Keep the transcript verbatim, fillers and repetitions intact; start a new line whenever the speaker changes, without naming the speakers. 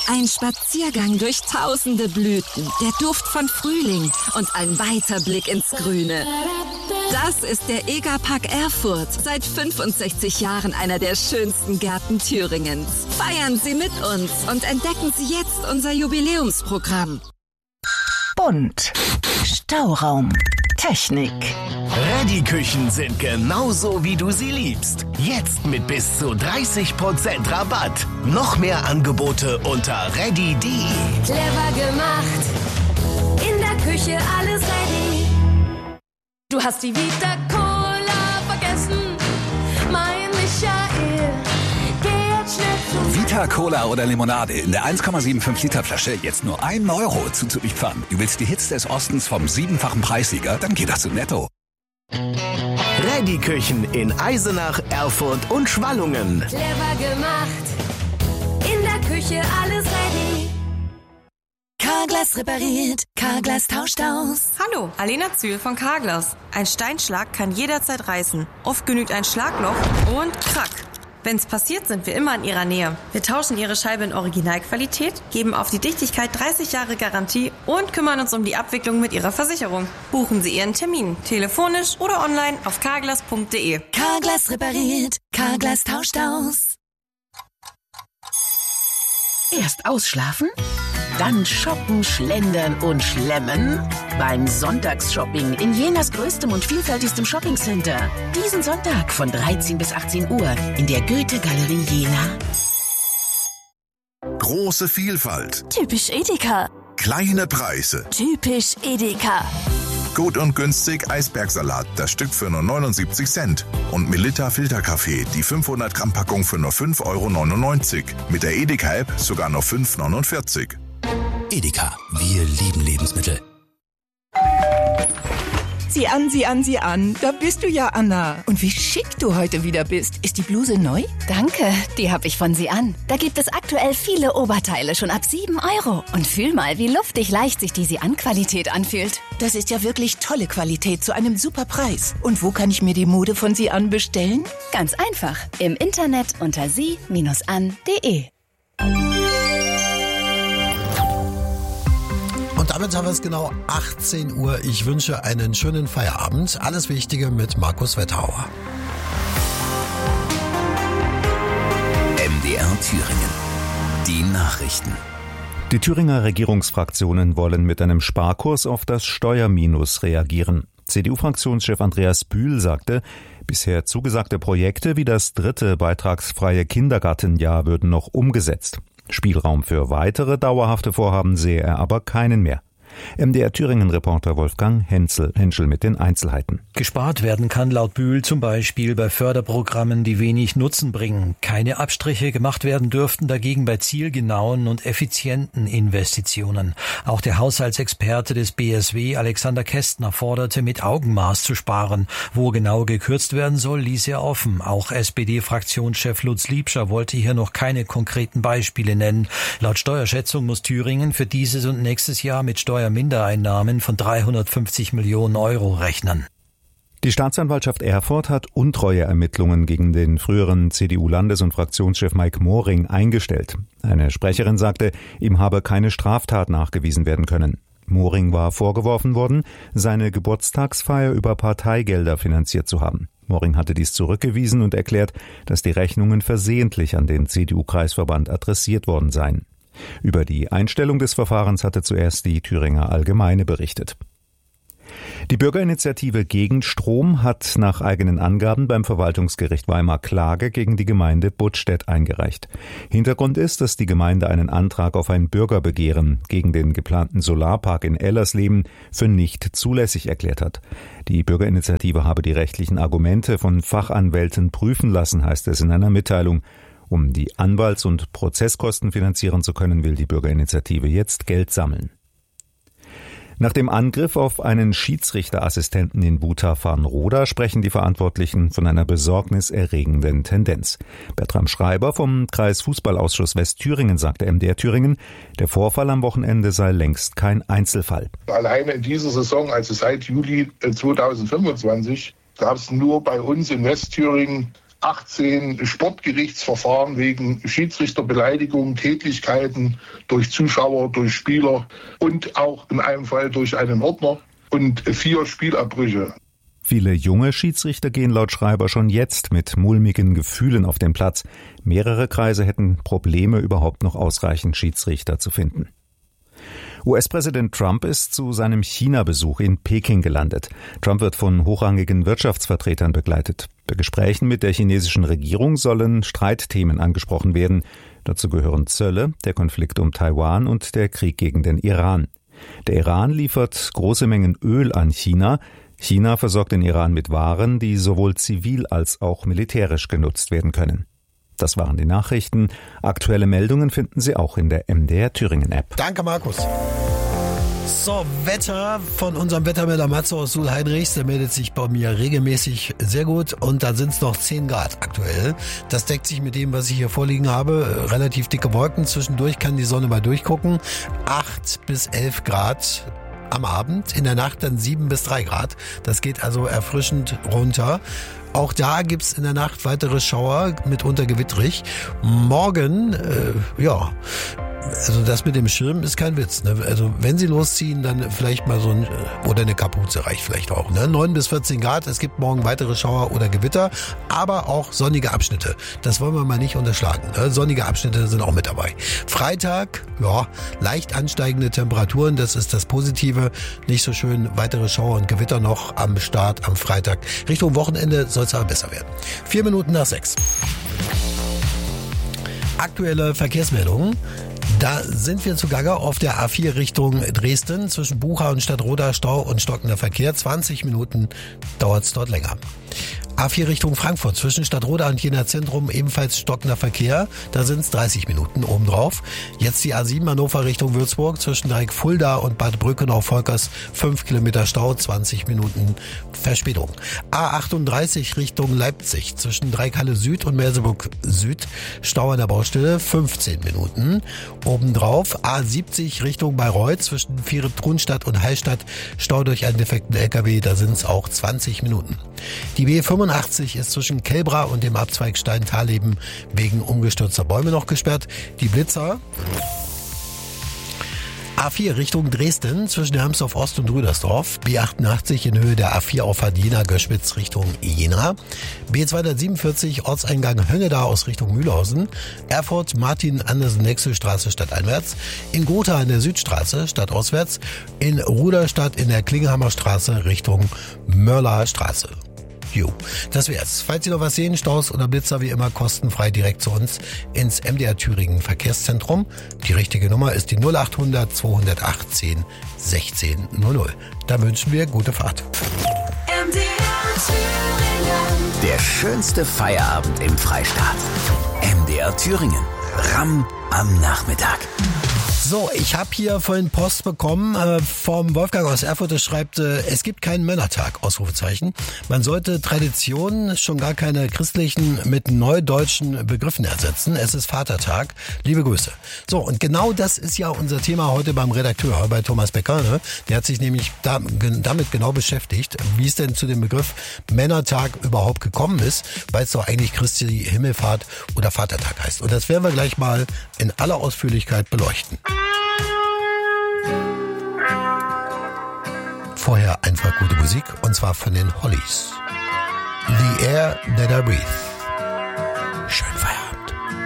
Ein Spaziergang durch tausende Blüten, der Duft von Frühling und ein weiter Blick ins Grüne. Das ist der Egerpark Erfurt. Seit fünfundsechzig Jahren einer der schönsten Gärten Thüringens. Feiern Sie mit uns und entdecken Sie jetzt unser Jubiläumsprogramm.
Bunt. Stauraum. Technik.
Ready-Küchen sind genauso, wie du sie liebst. Jetzt mit bis zu dreißig Prozent Rabatt. Noch mehr Angebote unter ready punkt de.
Clever gemacht. In der Küche alles ready. Du hast die Vita Cola vergessen, mein Michael. Geh jetzt schnell zu
Vita Cola oder Limonade in der eins Komma fünfundsiebzig Liter Flasche jetzt nur ein Euro zuzulieferern. Du willst die Hits des Ostens vom siebenfachen Preissieger? Dann geht das zu Netto.
Ready-Küchen in Eisenach, Erfurt und Schwallungen.
Clever gemacht. In der Küche alles ready.
Carglass repariert, Carglass tauscht aus.
Hallo, Alena Zühl von Carglass. Ein Steinschlag kann jederzeit reißen. Oft genügt ein Schlagloch und krack. Wenn's passiert, sind wir immer in Ihrer Nähe. Wir tauschen Ihre Scheibe in Originalqualität, geben auf die Dichtigkeit dreißig Jahre Garantie und kümmern uns um die Abwicklung mit Ihrer Versicherung. Buchen Sie Ihren Termin, telefonisch oder online auf carglass punkt de.
Carglass repariert, Carglass tauscht aus.
Erst ausschlafen, dann shoppen, schlendern und schlemmen. Beim Sonntagsshopping in Jenas größtem und vielfältigstem Shoppingcenter. Diesen Sonntag von dreizehn bis achtzehn Uhr in der Goethe-Galerie Jena.
Große Vielfalt.
Typisch Edeka.
Kleine Preise.
Typisch Edeka.
Gut und günstig Eisbergsalat, das Stück für nur neunundsiebzig Cent. Und Melitta Filterkaffee, die fünfhundert Gramm Packung für nur fünf Euro neunundneunzig. Mit der Edeka-App sogar nur fünf Euro neunundvierzig.
Edeka, wir lieben Lebensmittel.
Sieh an, sieh an, sieh an. Da bist du ja, Anna. Und wie schick du heute wieder bist. Ist die Bluse neu?
Danke, die habe ich von Sie an. Da gibt es aktuell viele Oberteile schon ab sieben Euro. Und fühl mal, wie luftig leicht sich die Sie an Qualität anfühlt.
Das ist ja wirklich tolle Qualität zu einem super Preis. Und wo kann ich mir die Mode von Sie an bestellen?
Ganz einfach. Im Internet unter sie an punkt de.
Und damit haben wir es genau achtzehn Uhr. Ich wünsche einen schönen Feierabend. Alles Wichtige mit Markus Wetthauer.
M D R Thüringen. Die Nachrichten.
Die Thüringer Regierungsfraktionen wollen mit einem Sparkurs auf das Steuerminus reagieren. C D U-Fraktionschef Andreas Bühl sagte, bisher zugesagte Projekte wie das dritte beitragsfreie Kindergartenjahr würden noch umgesetzt. Spielraum für weitere dauerhafte Vorhaben sehe er aber keinen mehr. M D R Thüringen-Reporter Wolfgang Henzel, Henschel mit den Einzelheiten.
Gespart werden kann laut Bühl zum Beispiel bei Förderprogrammen, die wenig Nutzen bringen. Keine Abstriche gemacht werden dürften dagegen bei zielgenauen und effizienten Investitionen. Auch der Haushaltsexperte des B S W, Alexander Kästner, forderte, mit Augenmaß zu sparen. Wo genau gekürzt werden soll, ließ er offen. Auch S P D-Fraktionschef Lutz Liebscher wollte hier noch keine konkreten Beispiele nennen. Laut Steuerschätzung muss Thüringen für dieses und nächstes Jahr mit Steuer Mindereinnahmen von dreihundertfünfzig Millionen Euro rechnen.
Die Staatsanwaltschaft Erfurt hat Untreueermittlungen gegen den früheren C D U-Landes- und Fraktionschef Mike Moring eingestellt. Eine Sprecherin sagte, ihm habe keine Straftat nachgewiesen werden können. Moring war vorgeworfen worden, seine Geburtstagsfeier über Parteigelder finanziert zu haben. Moring hatte dies zurückgewiesen und erklärt, dass die Rechnungen versehentlich an den C D U-Kreisverband adressiert worden seien. Über die Einstellung des Verfahrens hatte zuerst die Thüringer Allgemeine berichtet. Die Bürgerinitiative Gegenstrom hat nach eigenen Angaben beim Verwaltungsgericht Weimar Klage gegen die Gemeinde Buttstedt eingereicht. Hintergrund ist, dass die Gemeinde einen Antrag auf ein Bürgerbegehren gegen den geplanten Solarpark in Ellersleben für nicht zulässig erklärt hat. Die Bürgerinitiative habe die rechtlichen Argumente von Fachanwälten prüfen lassen, heißt es in einer Mitteilung. Um die Anwalts- und Prozesskosten finanzieren zu können, will die Bürgerinitiative jetzt Geld sammeln. Nach dem Angriff auf einen Schiedsrichterassistenten in Buta-Farnroda sprechen die Verantwortlichen von einer besorgniserregenden Tendenz. Bertram Schreiber vom Kreisfußballausschuss Westthüringen sagte M D R Thüringen, der Vorfall am Wochenende sei längst kein Einzelfall.
Alleine in dieser Saison, also seit Juli zweitausendfünfundzwanzig, gab es nur bei uns in Westthüringen achtzehn Sportgerichtsverfahren wegen Schiedsrichterbeleidigung, Tätlichkeiten durch Zuschauer, durch Spieler und auch in einem Fall durch einen Ordner und vier Spielabbrüche.
Viele junge Schiedsrichter gehen laut Schreiber schon jetzt mit mulmigen Gefühlen auf den Platz. Mehrere Kreise hätten Probleme, überhaupt noch ausreichend Schiedsrichter zu finden. U S-Präsident Trump ist zu seinem China-Besuch in Peking gelandet. Trump wird von hochrangigen Wirtschaftsvertretern begleitet. Bei Gesprächen mit der chinesischen Regierung sollen Streitthemen angesprochen werden. Dazu gehören Zölle, der Konflikt um Taiwan und der Krieg gegen den Iran. Der Iran liefert große Mengen Öl an China. China versorgt den Iran mit Waren, die sowohl zivil als auch militärisch genutzt werden können. Das waren die Nachrichten. Aktuelle Meldungen finden Sie auch in der M D R Thüringen App.
Danke, Markus. So, Wetter von unserem Wettermelder Matze aus Sulheinrichs. Der meldet sich bei mir regelmäßig sehr gut und da sind es noch zehn Grad aktuell. Das deckt sich mit dem, was ich hier vorliegen habe. Relativ dicke Wolken. Zwischendurch kann die Sonne mal durchgucken. acht bis elf Grad am Abend. In der Nacht dann sieben bis drei Grad. Das geht also erfrischend runter. Auch da gibt's in der Nacht weitere Schauer, mitunter gewittrig. Morgen, äh, ja, also das mit dem Schirm ist kein Witz. Ne? Also wenn Sie losziehen, dann vielleicht mal so ein, oder eine Kapuze reicht vielleicht auch. Ne? neun bis vierzehn Grad, es gibt morgen weitere Schauer oder Gewitter, aber auch sonnige Abschnitte. Das wollen wir mal nicht unterschlagen. Ne? Sonnige Abschnitte sind auch mit dabei. Freitag, ja, leicht ansteigende Temperaturen, das ist das Positive. Nicht so schön, weitere Schauer und Gewitter noch am Start am Freitag. Richtung Wochenende soll es aber besser werden. Vier Minuten nach sechs. Aktuelle Verkehrsmeldungen. Da sind wir zugange auf der A vier Richtung Dresden. Zwischen Bucha und Stadtroda Stau und stockender Verkehr. zwanzig Minuten dauert es dort länger. A vier Richtung Frankfurt, zwischen Stadtroda und Jena Zentrum ebenfalls stockender Verkehr. Da sind es dreißig Minuten obendrauf. Jetzt die A sieben Hannover Richtung Würzburg, zwischen Dreieck Fulda und Bad Brückenau-Volkers fünf Kilometer Stau, zwanzig Minuten Verspätung. A achtunddreißig Richtung Leipzig, zwischen Dreieck-Halle Süd und Merseburg Süd, Stau an der Baustelle, fünfzehn Minuten. Obendrauf A siebzig Richtung Bayreuth, zwischen Viere-Trunstadt und Hallstatt, Stau durch einen defekten L K W, da sind es auch zwanzig Minuten. Die B fünfundachtzig ist zwischen Kelbra und dem Abzweig Stein-Thaleben wegen umgestürzter Bäume noch gesperrt. Die Blitzer A vier Richtung Dresden zwischen Hermsdorf Ost und Rüdersdorf. B achtundachtzig in Höhe der A vier Auffahrt Jena-Göschwitz Richtung Jena. B zweihundertsiebenundvierzig Ortseingang Höngeda aus Richtung Mühlhausen. Erfurt Martin-Andersen-Nexel-Straße stadteinwärts. In Gotha an der Südstraße stadtauswärts. In Ruderstadt in der Klingenhammer Straße Richtung Mörler Straße. Jo, das wär's. Falls Sie noch was sehen, Staus oder Blitzer, wie immer kostenfrei direkt zu uns ins M D R Thüringen Verkehrszentrum. Die richtige Nummer ist die null achthundert zweihundertachtzehn sechzehn null null. Da wünschen wir gute Fahrt.
M D R Thüringen. Der schönste Feierabend im Freistaat. M D R Thüringen. Ramm am Nachmittag.
So, ich habe hier vorhin Post bekommen äh, vom Wolfgang aus Erfurt, der schreibt, äh, es gibt keinen Männertag, Ausrufezeichen. Man sollte Traditionen, schon gar keine christlichen, mit neudeutschen Begriffen ersetzen. Es ist Vatertag. Liebe Grüße. So, und genau das ist ja unser Thema heute beim Redakteur, bei Thomas Becker. Ne? Der hat sich nämlich da, damit genau beschäftigt, wie es denn zu dem Begriff Männertag überhaupt gekommen ist, weil es doch eigentlich Christi Himmelfahrt oder Vatertag heißt. Und das werden wir gleich mal in aller Ausführlichkeit beleuchten. Vorher einfach gute Musik, und zwar von den Hollies. The Air That I Breathe. Schön feiern.